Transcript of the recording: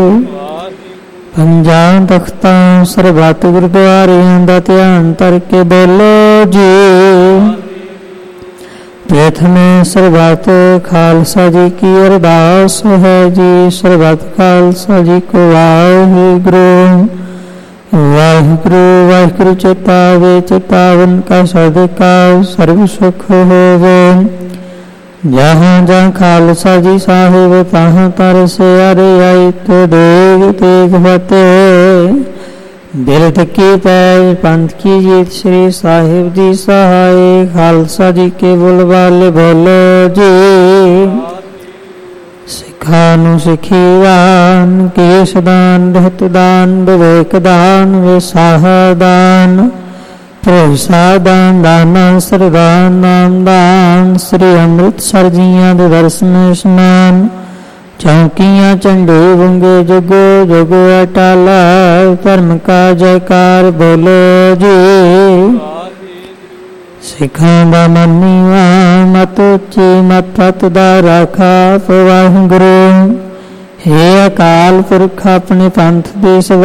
ਪੰਜਾਂ ਤਖਤਾਂ ਸਰਬੱਤ ਗੁਰਦੁਆਰਿਆਂ ਦਾ ਧਿਆਨ ਧਰ ਕੇ ਬੋਲੋ ਜੀ। ਪ੍ਰਥਮੇ ਸਰਬੱਤ ਖਾਲਸਾ ਜੀ ਕੀ ਅਰਦਾਸ ਹੈ ਜੀ। ਸਰਬੱਤ ਖਾਲਸਾ ਜੀ ਕੋ ਵਾਹਿਗੁਰੂ। ਵਾਹਿਗੁਰੂ ਵਾਹਿਗੁਰੂ ਚੇਤਾਵੇ ਚੇਤਾਵਨ ਕਾ ਸਦਕਾ ਸਰਬ ਸੁਖ ਹੋਵੇ। ਜਹਾਂ ਜਹਾਂ ਖਾਲਸਾ ਜੀ ਸਾਹਿਬ ਤਹਾਂ ਤਰਸਿਆਰੇ ਆਈ ਤੋ ਦੇਗ ਤੇਗ ਫਤਿਹ। ਬਿਰਧ ਕੀ ਪੈਜ ਪੰਥ ਕੀ ਜੀਤ ਸ੍ਰੀ ਸਾਹਿਬ ਜੀ ਸਹਾਏ। ਖਾਲਸਾ ਜੀ ਕੇ ਬੁਲਵਾਲੇ ਬੋਲੋ ਜੀ। ਸਿੱਖਾਂ ਨੂੰ ਸਿੱਖੀਵਾਨ ਕੇਸ ਦਾਨ ਰਹਿਤ ਦਾਨ ਵਿਵੇਕ ਦਾਨ ਵਿਸਾਹ ਦਾਨ ਭਰੋਸਾ ਦਾਨ ਦਾਨਾ ਸਰਦਾਨ ਨਾਮ ਦਾਨ। ਸ੍ਰੀ ਅੰਮ੍ਰਿਤਸਰ ਜੀਆਂ ਦੇ ਦਰਸ਼ਨ ਇਸ਼ਨਾਨ ਚੌਂਕੀਆਂ ਝੰਡੇ ਵੰਗੇ ਜਗੋ ਜਗੋ ਅਟਾਲਾ। ਧਰਮ ਕਾ ਜੈਕਾਰ ਬੋਲੋ ਜੀ। ਸਿੱਖਾਂ ਦਾ ਮੰਨੀਵਾ ਮਤ ਉੱਚੀ ਮਤ ਪਤ ਦਾ ਰਾਖਾ ਵਾਹਿਗੁਰੂ। ਹੇ ਅਕਾਲ ਪੁਰਖ ਆਪਣੇ ਪੰਥ ਦੀ